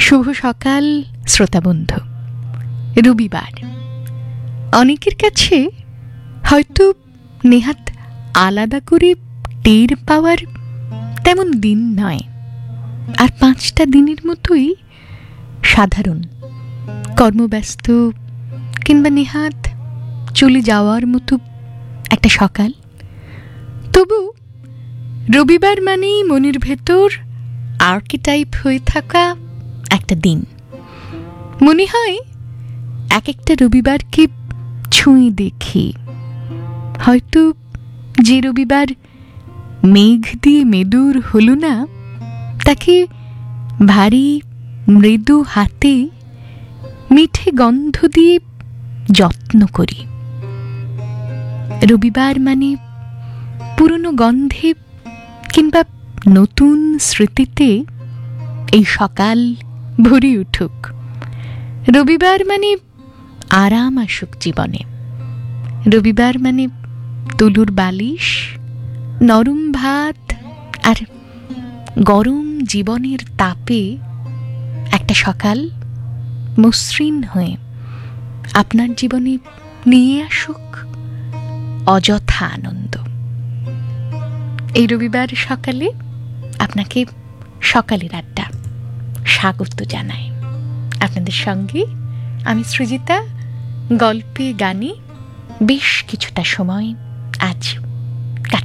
শুভ সকাল শ্রোতাবন্ধু। রবিবার অনেকের কাছে হয়তো নেহাত আলাদা করে টের পাওয়ার তেমন দিন নয়, আর 5টা দিনের মতোই সাধারণ, কর্মব্যস্ত কিংবা নেহাত চলে যাওয়ার মতো একটা সকাল। তবু রবিবার মানেই মনের ভেতর আর্কিটাইপ হয়ে থাকা একটা দিন। মনে হয় এক একটা রবিবারকে ছুঁয়ে দেখি। হয়তো যে রবিবার মেঘ দিয়ে মেদুর হলো না, তাকে ভারী মৃদু হাতে মিঠে গন্ধ দিয়ে যত্ন করি। রবিবার মানে পুরনো গন্ধে কিংবা নতুন স্মৃতিতে এই সকাল ভরে উঠুক। রবিবার মানে আরাম আসুক জীবনে। রবিবার মানে তুলুর বালিশ, নরম ভাত আর গরম জীবনের তাপে একটা সকাল মসৃণ হয়ে আপনার জীবনে নিয়ে আসুক অযথা আনন্দ। এই রবিবার সকালে আপনাকে সকালের আড্ডা স্বাগত জানাই। আপনাদের সঙ্গে আমি সৃজিতা, গল্পে গানে বেশ কিছুটা সময় আজ